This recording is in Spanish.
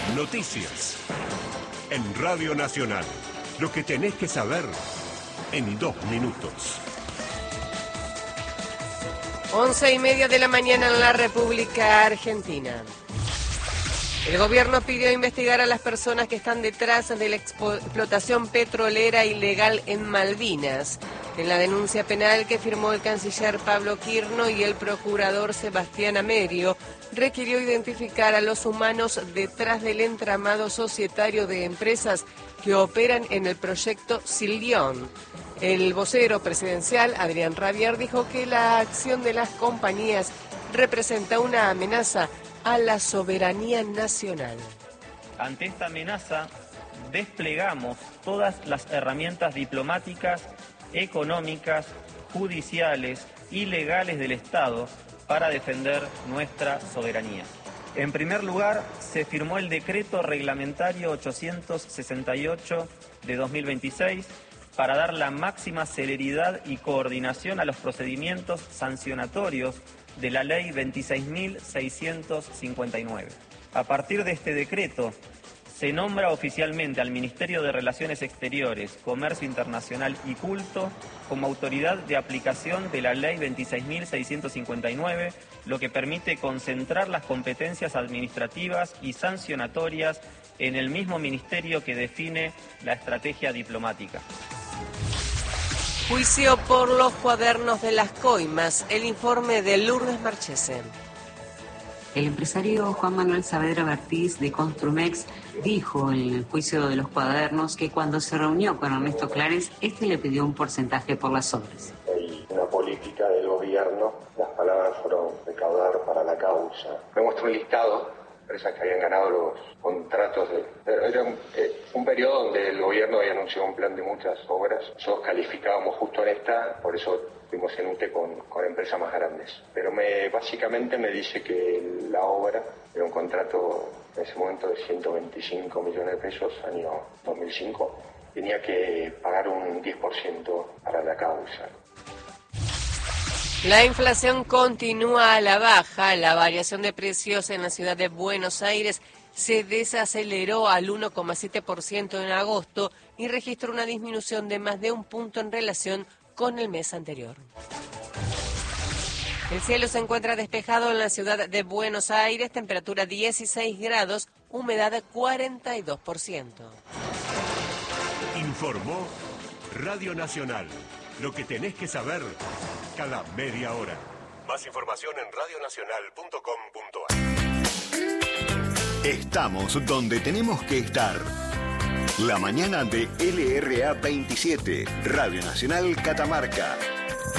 Noticias. En Radio Nacional. Lo que tenés que saber en 2 minutos. 11:30 de la mañana en la República Argentina. El gobierno pidió investigar a las personas que están detrás de la explotación petrolera ilegal en Malvinas. En la denuncia penal que firmó el canciller Pablo Quirno y el procurador Sebastián Amerio, requirió identificar a los humanos detrás del entramado societario de empresas que operan en el proyecto Silión. El vocero presidencial, Adrián Rabier, dijo que la acción de las compañías representa una amenaza a la soberanía nacional. Ante esta amenaza, desplegamos todas las herramientas diplomáticas, económicas, judiciales y legales del Estado para defender nuestra soberanía. En primer lugar, se firmó el decreto reglamentario 868 de 2026 para dar la máxima celeridad y coordinación a los procedimientos sancionatorios de la Ley 26.659. A partir de este decreto, se nombra oficialmente al Ministerio de Relaciones Exteriores, Comercio Internacional y Culto como autoridad de aplicación de la Ley 26.659, lo que permite concentrar las competencias administrativas y sancionatorias en el mismo ministerio que define la estrategia diplomática. Juicio por los cuadernos de las coimas. El informe de Lourdes Marchese. El empresario Juan Manuel Saavedra Bertiz de Construmex dijo en el juicio de los cuadernos que cuando se reunió con Ernesto Clares, este le pidió un porcentaje por las obras. Hay una política del gobierno, las palabras fueron recaudar para la causa. Me muestra un listado de empresas que habían ganado los contratos. Era un periodo donde el gobierno había anunciado un plan de muchas obras. Nosotros calificábamos justo en esta, por eso fuimos en UTE con empresas más grandes. Pero básicamente me dice que la obra era un contrato en ese momento de 125 millones de pesos, año 2005. Tenía que pagar un 10% para la causa. La inflación continúa a la baja. La variación de precios en la ciudad de Buenos Aires se desaceleró al 1,7% en agosto y registró una disminución de más de 1 punto en relación con el mes anterior. El cielo se encuentra despejado en la ciudad de Buenos Aires, temperatura 16 grados, humedad 42%. Informó Radio Nacional. Lo que tenés que saber cada media hora. Más información en radionacional.com.ar. Estamos donde tenemos que estar. La mañana de LRA 27, Radio Nacional Catamarca.